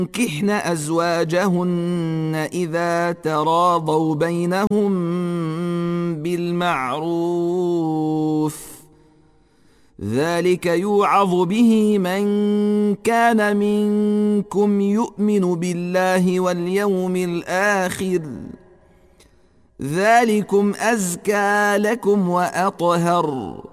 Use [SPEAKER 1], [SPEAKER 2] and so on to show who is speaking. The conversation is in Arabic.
[SPEAKER 1] ينكحن أزواجهن إذا تراضوا بينهم بالمعروف، ذلك يوعظ به من كان منكم يؤمن بالله واليوم الآخر، ذلكم أزكى لكم وأطهر.